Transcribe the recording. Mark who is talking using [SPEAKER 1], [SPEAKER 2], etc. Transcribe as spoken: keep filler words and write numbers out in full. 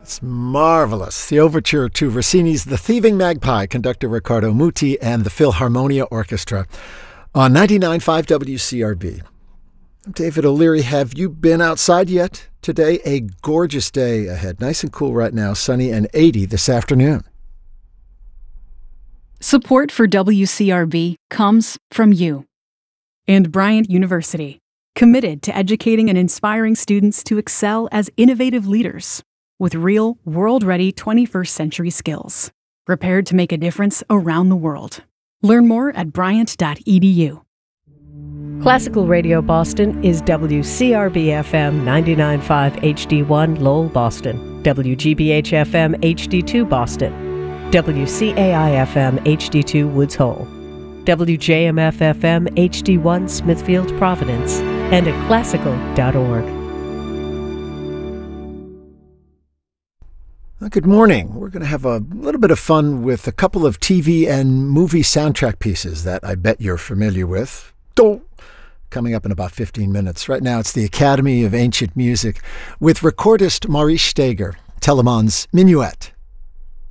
[SPEAKER 1] It's marvelous. The overture to Rossini's The Thieving Magpie, conductor Riccardo Muti and the Philharmonia Orchestra on ninety-nine point five W C R B. I'm David O'Leary. Have you been outside yet? Today, a gorgeous day ahead. Nice and cool right now, sunny and eighty this afternoon.
[SPEAKER 2] Support for W C R B comes from you.
[SPEAKER 3] And Bryant University, committed to educating and inspiring students to excel as innovative leaders with real, world-ready twenty-first century skills, prepared to make a difference around the world. Learn more at bryant dot e d u.
[SPEAKER 4] Classical Radio Boston is W C R B F M ninety-nine point five H D one Lowell, Boston, W G B H F M H D two Boston, W C A I F M H D two Woods Hole, W J M F F M H D one Smithfield, Providence, and at classical dot org.
[SPEAKER 1] Good morning. We're going to have a little bit of fun with a couple of T V and movie soundtrack pieces that I bet you're familiar with. Coming up in about fifteen minutes. Right now, it's the Academy of Ancient Music with recordist Maurice Steger, Telemann's Minuet.